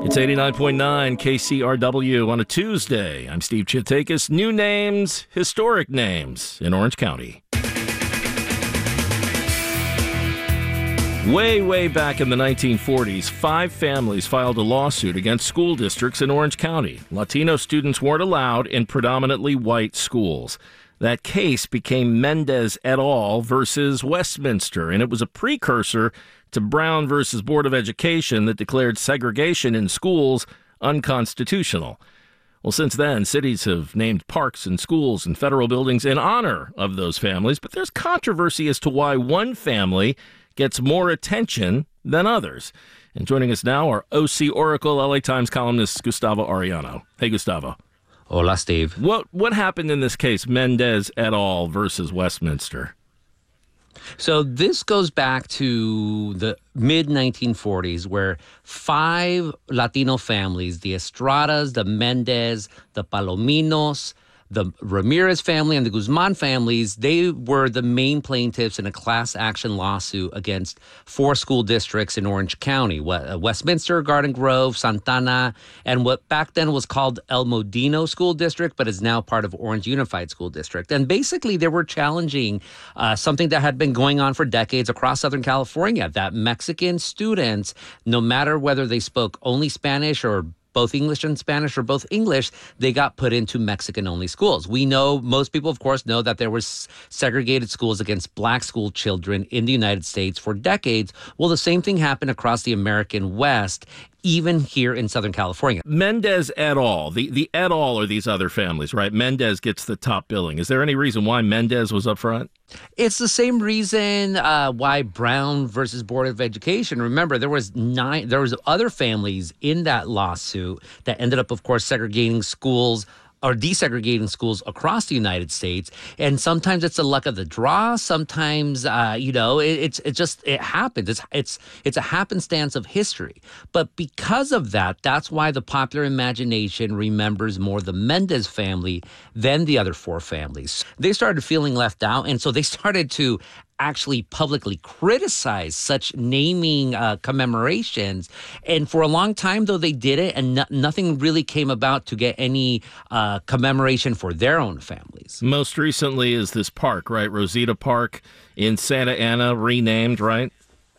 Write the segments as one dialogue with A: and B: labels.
A: It's 89.9 KCRW on a Tuesday. I'm Steve Chitakis. New names, historic names in Orange County. Way back in the 1940s, 5 families filed a lawsuit against school districts in Orange County. Latino students weren't allowed in predominantly white schools. That case became Mendez et al. Versus Westminster, and it was a precursor to Brown versus Board of Education that declared segregation in schools unconstitutional. Well, since then, cities have named parks and schools and federal buildings in honor of those families, but there's controversy as to why one family gets more attention than others. And joining us now are OC Oracle LA Times columnist Gustavo Arellano. Hey, Gustavo.
B: Hola, Steve.
A: What happened in this case, Mendez et al. Versus Westminster?
B: So this goes back to the mid-1940s, where 5 Latino families, the Estradas, the Mendez, the Palominos, the Ramirez family, and the Guzman families, they were the main plaintiffs in a class action lawsuit against 4 school districts in Orange County: Westminster, Garden Grove, Santana, and what back then was called El Modino School District, but is now part of Orange Unified School District. And basically, they were challenging something that had been going on for decades across Southern California, that Mexican students, no matter whether they spoke only Spanish or both English and Spanish or both English, they got put into Mexican-only schools. We know, most people, of course, know that there was segregated schools against black school children in the United States for decades. Well, the same thing happened across the American West, even here in Southern California.
A: Mendez et al. The et al. Are these other families, right? Mendez gets the top billing. Is there any reason why Mendez was up front?
B: It's the same reason why Brown versus Board of Education. Remember, there was other families in that lawsuit that ended up, of course, segregating schools or desegregating schools across the United States. And sometimes it's the luck of the draw. Sometimes, it happens. It's a happenstance of history. But because of that, that's why the popular imagination remembers more the Mendez family than the other 4 families. They started feeling left out, and so they started to actually publicly criticize such naming commemorations. And for a long time, though, they did it, and nothing really came about to get any commemoration for their own families.
A: Most recently is this park, right? Rosita Park in Santa Ana, renamed, right?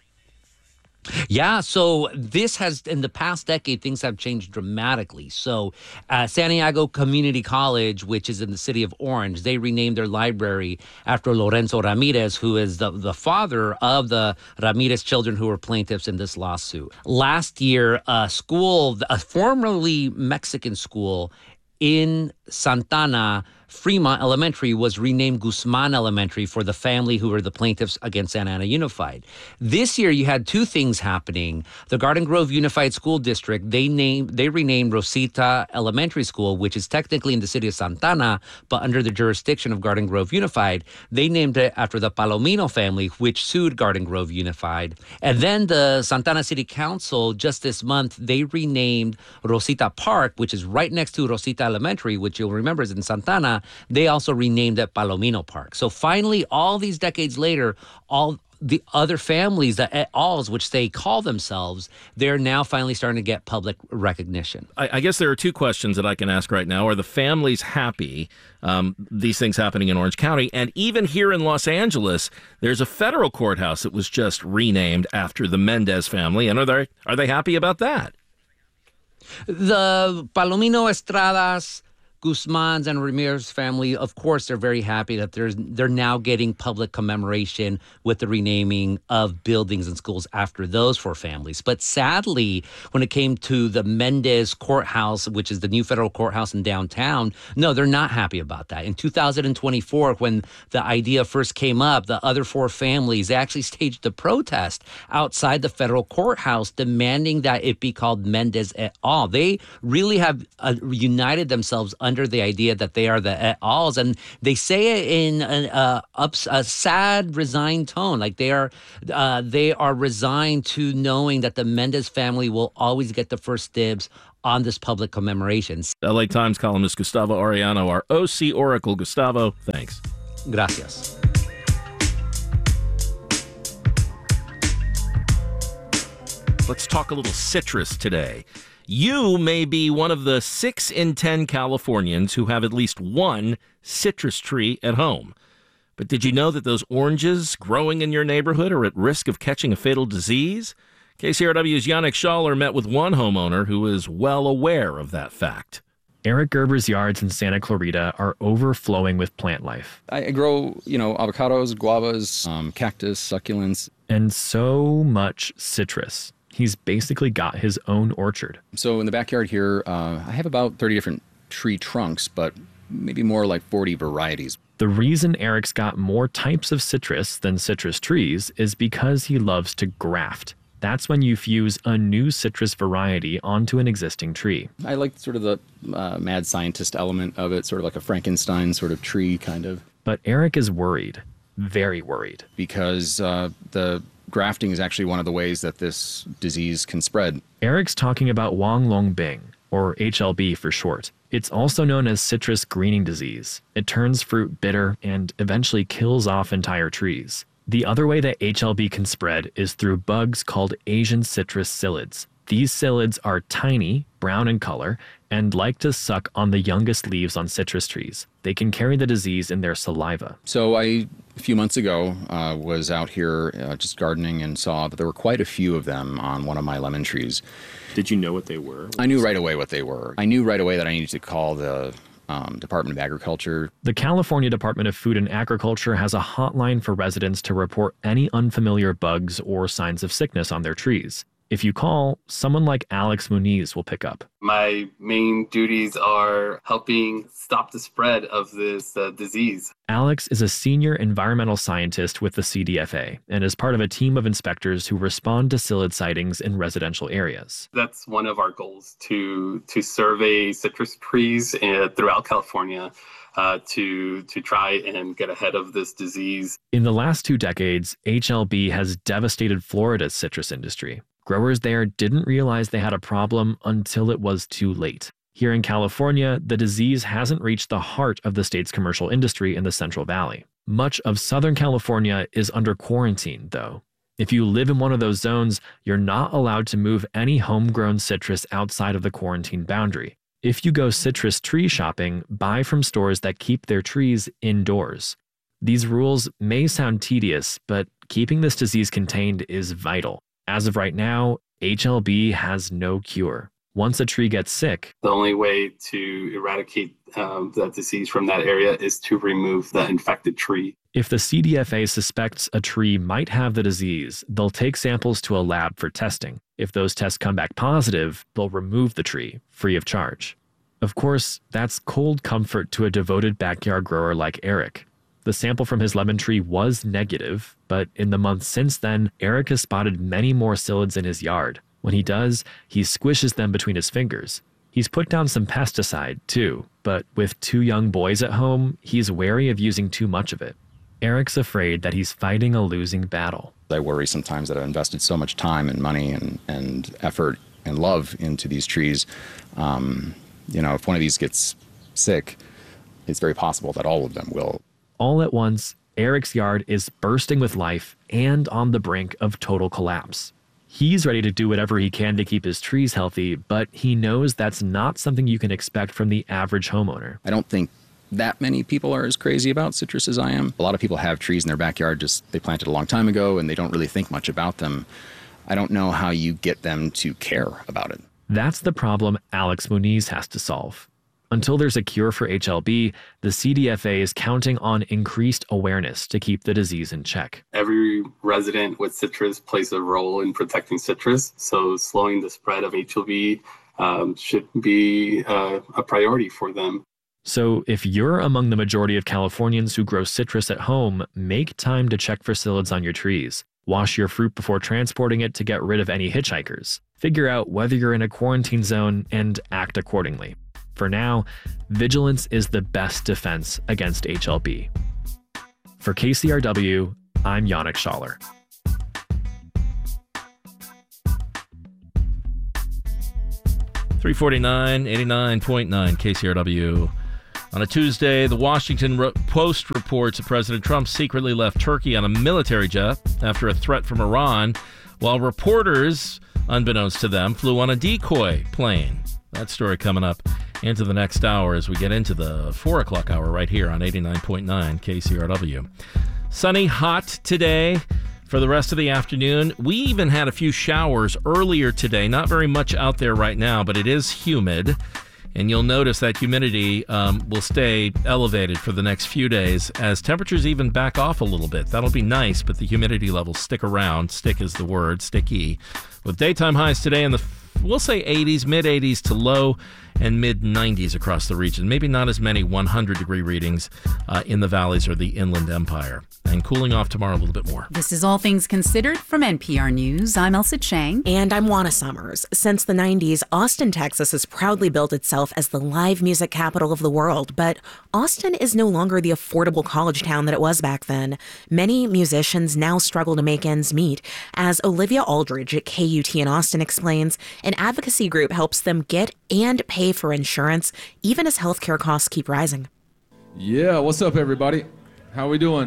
B: Yeah, so this has, in the past decade, things have changed dramatically. So Santiago Community College, which is in the city of Orange, they renamed their library after Lorenzo Ramirez, who is the father of the Ramirez children who were plaintiffs in this lawsuit. Last year, a formerly Mexican school in Santana, Fremont Elementary, was renamed Guzman Elementary for the family who were the plaintiffs against Santa Ana Unified. This year, you had 2 things happening. The Garden Grove Unified School District, they renamed Rosita Elementary School, which is technically in the city of Santana, but under the jurisdiction of Garden Grove Unified. They named it after the Palomino family, which sued Garden Grove Unified. And then the Santana City Council, just this month, they renamed Rosita Park, which is right next to Rosita Elementary, which you'll remember is in Santana. They also renamed it Palomino Park. So finally, all these decades later, all the other families, the et als, which they call themselves, they're now finally starting to get public recognition.
A: I guess there are 2 questions that I can ask right now. Are the families happy, these things happening in Orange County? And even here in Los Angeles, there's a federal courthouse that was just renamed after the Mendez family. And are they happy about that?
B: The Palomino Estradas, Guzman's and Ramirez family, of course, they're very happy that they're now getting public commemoration with the renaming of buildings and schools after those 4 families. But sadly, when it came to the Mendez courthouse, which is the new federal courthouse in downtown, no, they're not happy about that. In 2024, when the idea first came up, the other 4 families actually staged a protest outside the federal courthouse demanding that it be called Mendez et al. They really have united themselves under the idea that they are the et als, and they say it in a sad, resigned tone, like they are resigned to knowing that the Mendez family will always get the first dibs on this public commemorations.
A: LA Times columnist Gustavo Arellano, our OC Oracle. Gustavo, thanks.
B: Gracias.
A: Let's talk a little citrus today. You may be one of the 6 in 10 Californians who have at least one citrus tree at home. But did you know that those oranges growing in your neighborhood are at risk of catching a fatal disease? KCRW's Yannick Schaller met with one homeowner who is well aware of that fact.
C: Eric Gerber's yards in Santa Clarita are overflowing with plant life.
D: I grow, avocados, guavas, cactus, succulents.
C: And so much citrus. He's basically got his own orchard.
D: So in the backyard here, I have about 30 different tree trunks, but maybe more like 40 varieties.
C: The reason Eric's got more types of citrus than citrus trees is because he loves to graft. That's when you fuse a new citrus variety onto an existing tree.
D: I like sort of the mad scientist element of it, sort of like a Frankenstein sort of tree kind of.
C: But Eric is worried, very worried.
D: Because the grafting is actually one of the ways that this disease can spread.
C: Eric's talking about Huanglongbing, or HLB for short. It's also known as citrus greening disease. It turns fruit bitter and eventually kills off entire trees. The other way that HLB can spread is through bugs called Asian citrus psyllids. These psyllids are tiny, brown in color, and like to suck on the youngest leaves on citrus trees. They can carry the disease in their saliva.
D: So a few months ago, was out here just gardening and saw that there were quite a few of them on one of my lemon trees.
E: Did you know what they were?
D: I knew right away what they were. I knew right away that I needed to call the Department of Agriculture.
C: The California Department of Food and Agriculture has a hotline for residents to report any unfamiliar bugs or signs of sickness on their trees. If you call, someone like Alex Muniz will pick up.
F: My main duties are helping stop the spread of this disease.
C: Alex is a senior environmental scientist with the CDFA and is part of a team of inspectors who respond to psyllid sightings in residential areas.
F: That's one of our goals, to survey citrus trees throughout California to try and get ahead of this disease.
C: In the last 2 decades, HLB has devastated Florida's citrus industry. Growers there didn't realize they had a problem until it was too late. Here in California, the disease hasn't reached the heart of the state's commercial industry in the Central Valley. Much of Southern California is under quarantine, though. If you live in one of those zones, you're not allowed to move any homegrown citrus outside of the quarantine boundary. If you go citrus tree shopping, buy from stores that keep their trees indoors. These rules may sound tedious, but keeping this disease contained is vital. As of right now, HLB has no cure. Once a tree gets sick,
F: the only way to eradicate that disease from that area is to remove the infected tree.
C: If the CDFA suspects a tree might have the disease, they'll take samples to a lab for testing. If those tests come back positive, they'll remove the tree, free of charge. Of course, that's cold comfort to a devoted backyard grower like Eric. The sample from his lemon tree was negative, but in the months since then, Eric has spotted many more psyllids in his yard. When he does, he squishes them between his fingers. He's put down some pesticide, too, but with 2 young boys at home, he's wary of using too much of it. Eric's afraid that he's fighting a losing battle.
D: I worry sometimes that I've invested so much time and money and effort and love into these trees. If one of these gets sick, it's very possible that all of them will.
C: All at once, Eric's yard is bursting with life and on the brink of total collapse. He's ready to do whatever he can to keep his trees healthy, but he knows that's not something you can expect from the average homeowner.
D: I don't think that many people are as crazy about citrus as I am. A lot of people have trees in their backyard, just they planted a long time ago and they don't really think much about them. I don't know how you get them to care about it.
C: That's the problem Alex Muniz has to solve. Until there's a cure for HLB, the CDFA is counting on increased awareness to keep the disease in check.
F: Every resident with citrus plays a role in protecting citrus, so slowing the spread of HLB should be a priority for them.
C: So if you're among the majority of Californians who grow citrus at home, make time to check for psyllids on your trees. Wash your fruit before transporting it to get rid of any hitchhikers. Figure out whether you're in a quarantine zone and act accordingly. For now, vigilance is the best defense against HLB. For KCRW, I'm Yannick Schaller.
A: .349, 89.9 KCRW. On a Tuesday, the Washington Post reports that President Trump secretly left Turkey on a military jet after a threat from Iran, while reporters unbeknownst to them, flew on a decoy plane. That story coming up into the next hour as we get into the 4 o'clock hour right here on 89.9 KCRW. Sunny, hot today for the rest of the afternoon. We even had a few showers earlier today. Not very much out there right now, but it is humid. And you'll notice that humidity will stay elevated for the next few days as temperatures even back off a little bit. That'll be nice, but the humidity levels stick around. Stick is the word, sticky. With daytime highs today in the, we'll say 80s, mid-80s to low and mid-90s across the region. Maybe not as many 100-degree readings in the valleys or the Inland Empire. And cooling off tomorrow a little bit more.
G: This is All Things Considered from NPR News. I'm Elsa Chang.
H: And I'm Juana Summers. Since the 90s, Austin, Texas has proudly built itself as the live music capital of the world. But Austin is no longer the affordable college town that it was back then. Many musicians now struggle to make ends meet. As Olivia Aldridge at KUT in Austin explains, an advocacy group helps them get and pay for insurance, even as healthcare costs keep rising.
I: Yeah, what's up, everybody? How we doing?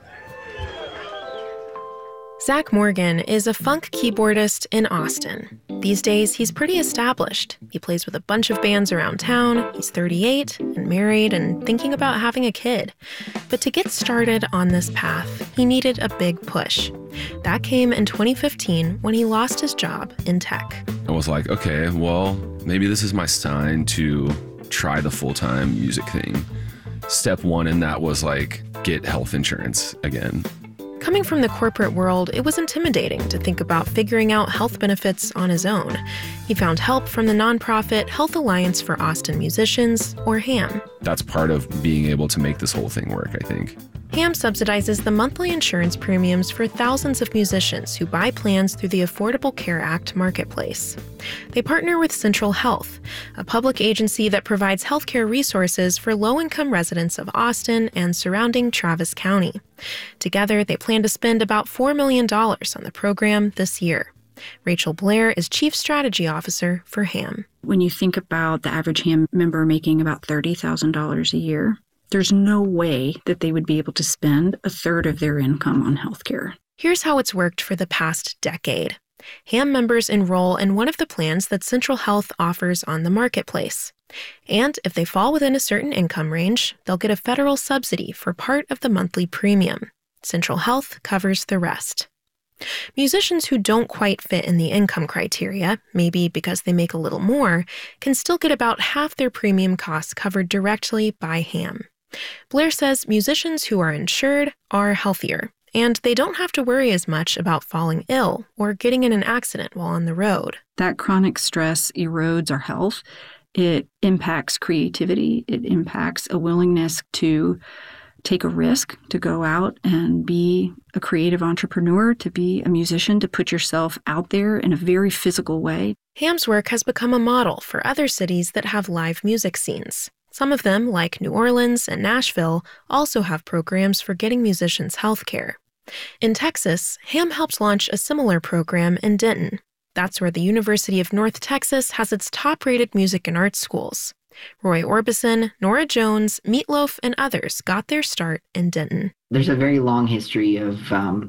J: Zach Morgan is a funk keyboardist in Austin. These days, he's pretty established. He plays with a bunch of bands around town. He's 38 and married and thinking about having a kid. But to get started on this path, he needed a big push. That came in 2015 when he lost his job in tech.
K: I was like, okay, well, maybe this is my sign to try the full-time music thing. Step one in that was like, get health insurance again.
J: Coming from the corporate world, it was intimidating to think about figuring out health benefits on his own. He found help from the nonprofit Health Alliance for Austin Musicians, or HAM.
K: That's part of being able to make this whole thing work, I think.
J: HAM subsidizes the monthly insurance premiums for thousands of musicians who buy plans through the Affordable Care Act marketplace. They partner with Central Health, a public agency that provides healthcare resources for low-income residents of Austin and surrounding Travis County. Together, they plan to spend about $4 million on the program this year. Rachel Blair is Chief Strategy Officer for HAM.
L: When you think about the average HAM member making about $30,000 a year, there's no way that they would be able to spend a third of their income on healthcare.
J: Here's how it's worked for the past decade. HAM members enroll in one of the plans that Central Health offers on the marketplace. And if they fall within a certain income range, they'll get a federal subsidy for part of the monthly premium. Central Health covers the rest. Musicians who don't quite fit in the income criteria, maybe because they make a little more, can still get about half their premium costs covered directly by HAM. Blair says musicians who are insured are healthier, and they don't have to worry as much about falling ill or getting in an accident while on the road.
L: That chronic stress erodes our health. It impacts creativity. It impacts a willingness to take a risk, to go out and be a creative entrepreneur, to be a musician, to put yourself out there in a very physical way.
J: HAM's work has become a model for other cities that have live music scenes. Some of them, like New Orleans and Nashville, also have programs for getting musicians health care. In Texas, HAM helped launch a similar program in Denton. That's where the University of North Texas has its top-rated music and arts schools. Roy Orbison, Nora Jones, Meatloaf, and others got their start in Denton.
M: There's a very long history of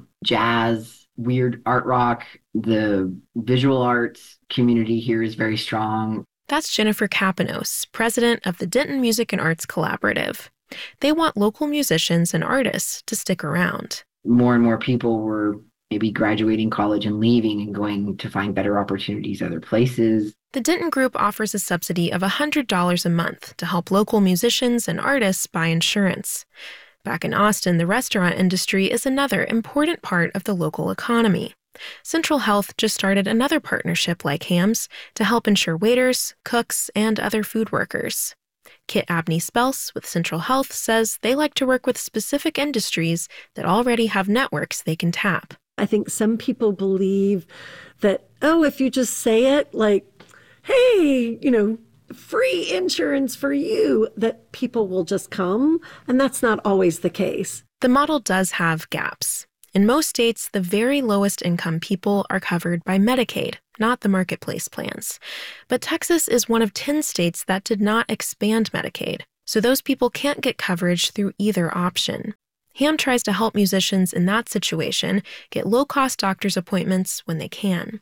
M: jazz, weird art rock. The visual arts community here is very strong.
J: That's Jennifer Kapanos, president of the Denton Music and Arts Collaborative. They want local musicians and artists to stick around.
M: More and more people were maybe graduating college and leaving and going to find better opportunities other places.
J: The Denton Group offers a subsidy of $100 a month to help local musicians and artists buy insurance. Back in Austin, the restaurant industry is another important part of the local economy. Central Health just started another partnership like HAM's to help insure waiters, cooks, and other food workers. Kit Abney-Spelse with Central Health says they like to work with specific industries that already have networks they can tap.
N: I think some people believe that, if you just say it, like, hey, free insurance for you, that people will just come. And that's not always the case.
J: The model does have gaps. In most states, the very lowest income people are covered by Medicaid, not the marketplace plans. But Texas is one of 10 states that did not expand Medicaid, so those people can't get coverage through either option. HAM tries to help musicians in that situation get low-cost doctor's appointments when they can.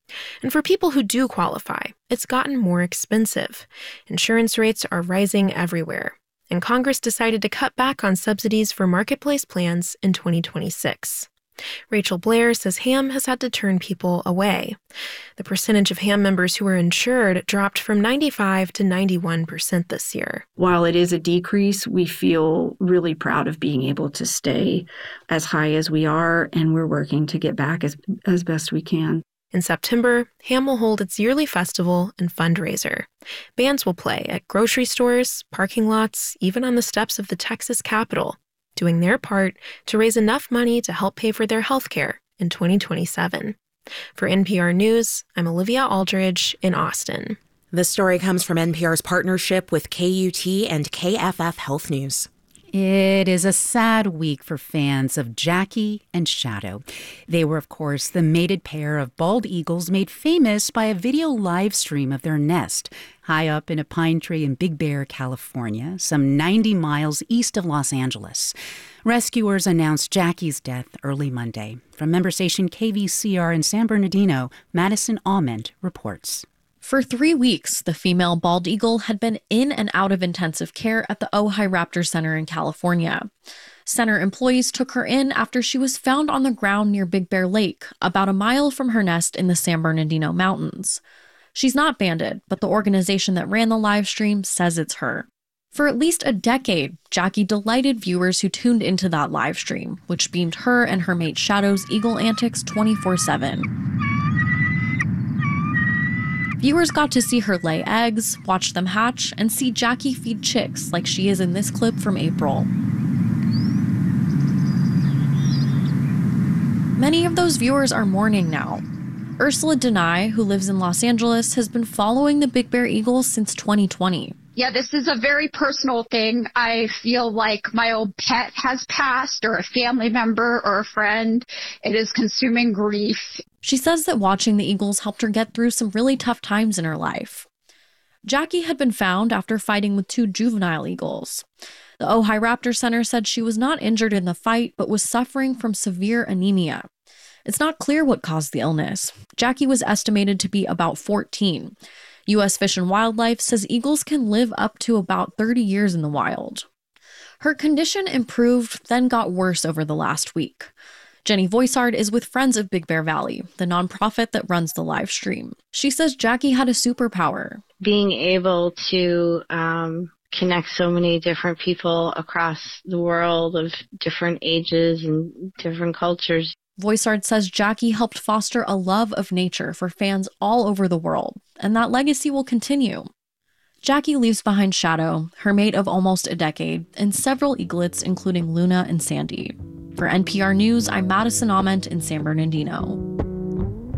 J: And for people who do qualify, it's gotten more expensive. Insurance rates are rising everywhere, and Congress decided to cut back on subsidies for marketplace plans in 2026. Rachel Blair says HAM has had to turn people away. The percentage of HAM members who are insured dropped from 95 to 91% this year.
L: While it is a decrease, we feel really proud of being able to stay as high as we are, and we're working to get back as best we can.
J: In September, HAM will hold its yearly festival and fundraiser. Bands will play at grocery stores, parking lots, even on the steps of the Texas Capitol, doing their part to raise enough money to help pay for their health care in 2027. For NPR News, I'm Olivia Aldridge in Austin.
H: This story comes from NPR's partnership with KUT and KFF Health News.
G: It is a sad week for fans of Jackie and Shadow. They were, of course, the mated pair of bald eagles made famous by a video live stream of their nest high up in a pine tree in Big Bear, California, some 90 miles east of Los Angeles. Rescuers announced Jackie's death early Monday. From member station KVCR in San Bernardino, Madison Ament reports.
O: For 3 weeks, the female bald eagle had been in and out of intensive care at the Ojai Raptor Center in California. Center employees took her in after she was found on the ground near Big Bear Lake, about a mile from her nest in the San Bernardino Mountains. She's not banded, but the organization that ran the live stream says it's her. For at least a decade, Jackie delighted viewers who tuned into that live stream, which beamed her and her mate Shadow's eagle antics 24/7. Viewers got to see her lay eggs, watch them hatch, and see Jackie feed chicks like she is in this clip from April. Many of those viewers are mourning now. Ursula Denai, who lives in Los Angeles, has been following the Big Bear Eagles since 2020.
P: Yeah, this is a very personal thing. I feel like my old pet has passed, or a family member or a friend. It is consuming grief.
O: She says that watching the Eagles helped her get through some really tough times in her life. Jackie had been found after fighting with 2 juvenile eagles. The Ojai Raptor Center said she was not injured in the fight, but was suffering from severe anemia. It's not clear what caused the illness. Jackie was estimated to be about 14. U.S. Fish and Wildlife says eagles can live up to about 30 years in the wild. Her condition improved, then got worse over the last week. Jenny Voisard is with Friends of Big Bear Valley, the nonprofit that runs the live stream. She says Jackie had a superpower.
Q: Being able to connect so many different people across the world of different ages and different cultures.
O: Voisard says Jackie helped foster a love of nature for fans all over the world, and that legacy will continue. Jackie leaves behind Shadow, her mate of almost a decade, and several eaglets, including Luna and Sandy. For NPR News, I'm Madison Ament in San Bernardino.